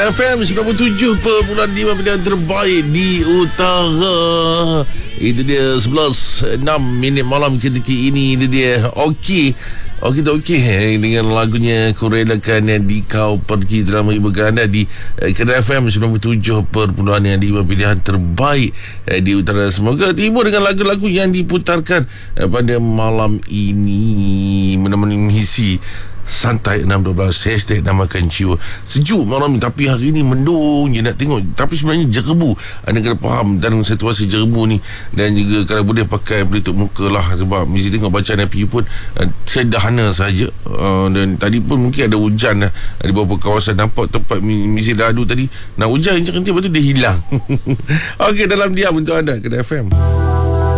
Kedai FM 97.5 pilihan terbaik di utara. Itu dia 11:06 malam ketika ini. Itu dia Okey dengan lagunya Kurelakan Di Kau Pergi dalam menghibur anda di Kedai FM 97.5 pilihan terbaik di utara. Semoga tiba dengan lagu-lagu yang diputarkan pada malam ini menemani mengisi santai 6.12 hashtag namakan jiwa. Sejuk malam ni, tapi hari ni mendung je nak tengok. Tapi sebenarnya jerebu, anda kena faham dalam situasi jerebu ni. Dan juga kalau boleh pakai pelitup muka lah, sebab mesti tengok bacaan FPU pun sederhana saja. Dan tadi pun mungkin ada hujan lah di beberapa kawasan. Nampak tempat misi dadu tadi nak hujan, lepas tu dia hilang. Okey, dalam diam untuk anda Kedai FM.